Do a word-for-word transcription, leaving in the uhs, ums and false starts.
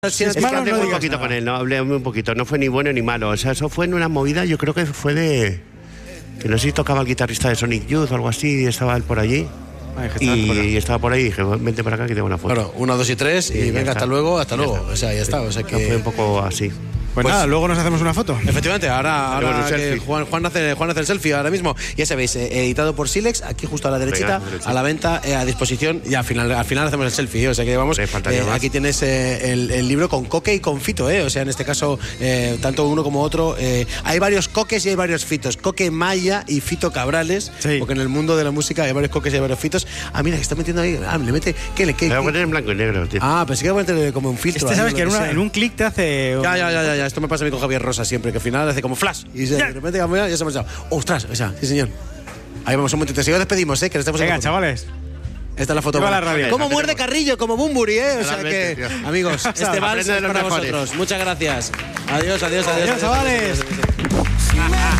Si es es malo, hablé no muy digas poquito nada. con él, no hablé muy poquito, no fue ni bueno ni malo, o sea, eso fue en una movida, yo creo que fue de que no sé si tocaba el guitarrista de Sonic Youth o algo así, y estaba él por allí. Ay, que estabas Y, fuera. y estaba por ahí y dije, vente para acá que tengo una foto. Bueno, uno, dos y tres, y, Y ya venga, está. hasta luego, hasta Ya luego. está. O sea, ya está. O sea No, fue que. un poco así. Pues, Pues- nada, luego nos hacemos una foto. Efectivamente, ahora, Hacemos ahora un que selfie. Juan, Juan, hace, Juan hace el selfie ahora mismo. Ya sabéis, eh, editado por Silex, aquí justo a la derechita, Venga, derechita. a la venta, eh, a disposición, y al final, al final hacemos el selfie. ¿eh? O sea que vamos, Le faltaría eh, más. aquí tienes eh, el, el libro con Coque y con Fito, ¿eh? O sea, en este caso, eh, tanto uno como otro. Eh, hay varios Coques y hay varios Fitos. Coque Maya y Fito Cabrales, Sí. porque en el mundo de la música hay varios Coques y hay varios Fitos. Ah, mira, que está metiendo ahí. Ah, le mete. ¿Qué le qué? Le voy a qué? poner en blanco y negro, tío. Ah, pensé que iba a meter como un filtro. Este ahí, sabes lo que en, una- sea. en un clic te hace... Ya, ya, ya, ya, ya, esto me pasa a mí con Javier Rosa siempre, que al final hace como flash y se- de repente ya, ya se me ha pasado. ¡Ostras! O sea, sí, señor. Ahí vamos un momentito. Si ya despedimos, ¿eh? Que estamos en Venga, la foto. chavales. Esta es la foto. Viva buena. la radio. Como La muerde tenemos. Carrillo, como Bumburi, ¿eh? O sea Totalmente, que, tío. amigos, este vals Aprende de es los para mejores. vosotros. Muchas gracias. Adiós, adiós, adiós. Adiós, chavales. adiós, adiós.